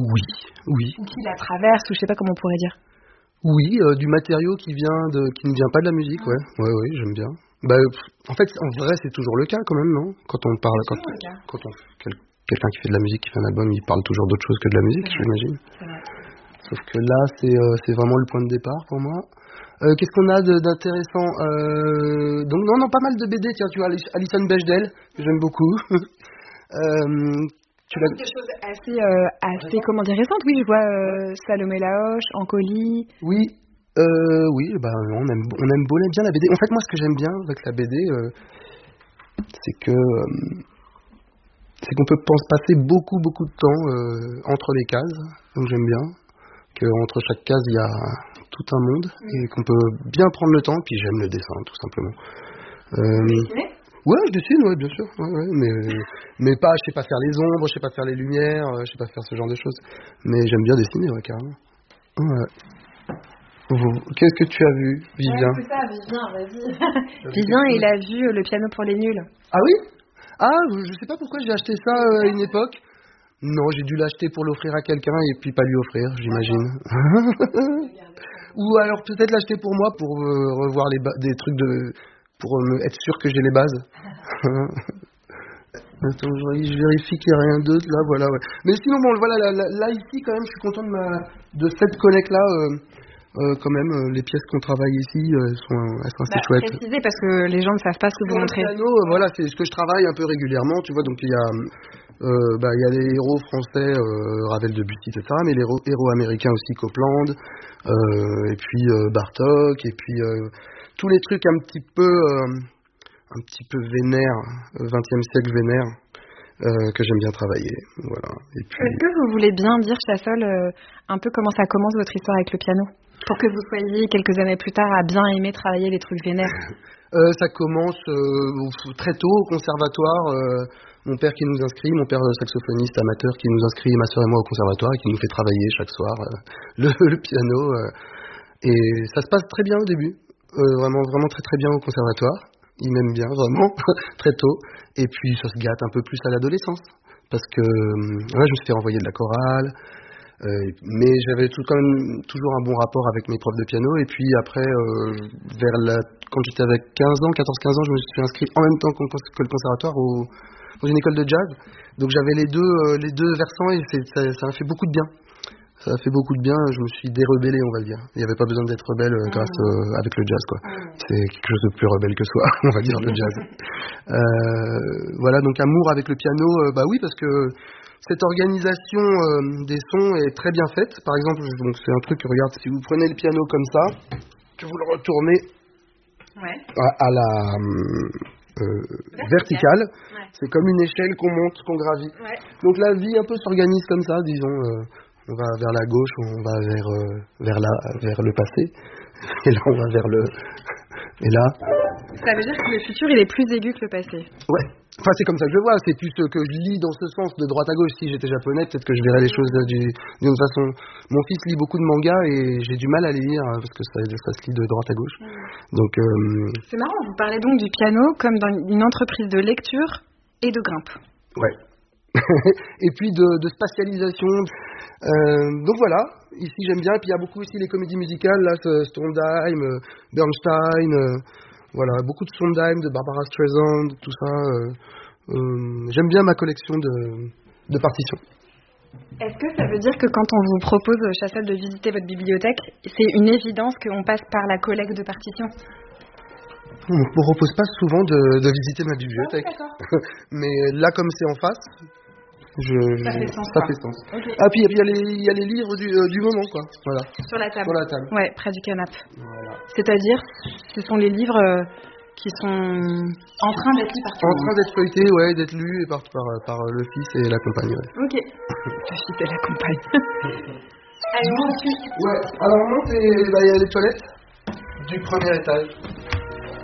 Oui, oui. Ou qui la traverse, ou je sais pas comment on pourrait dire. Oui, du matériau qui ne vient pas de la musique, ouais. Ouais, j'aime bien. En fait, en vrai, c'est toujours le cas quand même, non? Quand on parle, quelqu'un qui fait de la musique, qui fait un album, il parle toujours d'autre chose que de la musique, j'imagine. Sauf que là, c'est vraiment le point de départ pour moi. Qu'est-ce qu'on a d'intéressant Donc non, pas mal de BD. Tiens, tu vois, Alison Bechdel, que j'aime beaucoup. Tu l'as des choses assez comment dire récentes. Oui, je vois Salomé Laoche, Ancoli. Oui, on aime bien la BD. En fait, moi, ce que j'aime bien avec la BD, c'est qu'on peut passer beaucoup de temps entre les cases. Donc j'aime bien qu'entre chaque case il y a tout un monde et qu'on peut bien prendre le temps. Puis j'aime le dessin, tout simplement. Ouais, je dessine, ouais, bien sûr. Ouais, mais pas, je sais pas faire les ombres, je sais pas faire les lumières, je sais pas faire ce genre de choses. Mais j'aime bien dessiner, ouais, carrément. Ouais. Qu'est-ce que tu as vu, Vivien? C'est ça, Vivien, vas-y. Vivien, il a vu Le piano pour les nuls. Ah oui? Ah, je sais pas pourquoi j'ai acheté ça à une époque. Non, j'ai dû l'acheter pour l'offrir à quelqu'un et puis pas lui offrir, j'imagine. Ou alors peut-être l'acheter pour moi pour revoir des trucs pour être sûr que j'ai les bases. Attends, je vérifie qu'il n'y a rien d'autre là, voilà. Ouais. Mais sinon, bon, voilà, là ici quand même, je suis content de cette collecte là. Quand même, les pièces qu'on travaille ici, elles sont assez chouettes. Précisez parce que les gens ne savent pas ce que vous montrez. Le piano, voilà, c'est ce que je travaille un peu régulièrement, tu vois. Donc il y a les héros français, Ravel, Debussy, etc. Mais les héros américains aussi, Copland, et puis Bartók, et puis tous les trucs un petit peu vénères, 20e siècle vénère. Que j'aime bien travailler, voilà. Et puis... Est-ce que vous voulez bien dire, Chassol, un peu comment ça commence votre histoire avec le piano, pour que vous soyez quelques années plus tard à bien aimer travailler les trucs vénères? Ça commence très tôt au conservatoire. Mon père qui nous inscrit, mon père saxophoniste amateur qui nous inscrit, ma soeur et moi au conservatoire et qui nous fait travailler chaque soir le piano. Et ça se passe très bien au début, vraiment très très bien au conservatoire. Il m'aime bien, vraiment, très tôt. Et puis, ça se gâte un peu plus à l'adolescence. Parce que, je me suis fait renvoyer de la chorale. Mais j'avais quand même toujours un bon rapport avec mes profs de piano. Et puis après, quand j'étais avec 15 ans, 14-15 ans, je me suis inscrit en même temps que le conservatoire dans une école de jazz. Donc j'avais les deux versants et ça a fait beaucoup de bien. Ça a fait beaucoup de bien, je me suis dérebellé, on va dire. Il n'y avait pas besoin d'être rebelle avec le jazz, quoi. C'est quelque chose de plus rebelle que soi, on va dire, le jazz. Voilà, donc amour avec le piano, oui, parce que cette organisation des sons est très bien faite. Par exemple, donc c'est un truc, regarde, si vous prenez le piano comme ça, que vous le retournez à la verticale, c'est comme une échelle qu'on monte, qu'on gravit. Donc la vie un peu s'organise comme ça, disons. On va vers la gauche, on va vers le passé, et là on va vers le... Et là... Ça veut dire que le futur il est plus aigu que le passé. Ouais, enfin c'est comme ça que je le vois, c'est plus que je lis dans ce sens, de droite à gauche. Si j'étais japonais, peut-être que je verrais les choses d'une autre façon. Mon fils lit beaucoup de mangas et j'ai du mal à les lire parce que ça se lit de droite à gauche. Donc, c'est marrant, vous parlez donc du piano comme dans une entreprise de lecture et de grimpe. Ouais. Et puis de spatialisation. Donc voilà, ici j'aime bien. Et puis il y a beaucoup aussi les comédies musicales, là, Sondheim, Bernstein, voilà, beaucoup de Sondheim, de Barbara Streisand, tout ça. J'aime bien ma collection de partitions. Est-ce que ça veut dire que quand on vous propose, Chassol, de visiter votre bibliothèque, c'est une évidence qu'on passe par la collecte de partitions? On ne me propose pas souvent de visiter ma bibliothèque. Mais là, comme c'est en face, ça fait sens. Okay. Ah, puis il y a les livres du moment, quoi. Voilà. Sur la table. Ouais, près du canapé. Voilà. C'est-à-dire, ce sont les livres qui sont en train d'être lus par tout le monde. En train d'être feuilletés, ouais, d'être lus par le fils et la compagne. Ouais. Ok. Le fils et la compagne. Allez, moi aussi. Ouais. Alors, il y a les toilettes du premier étage.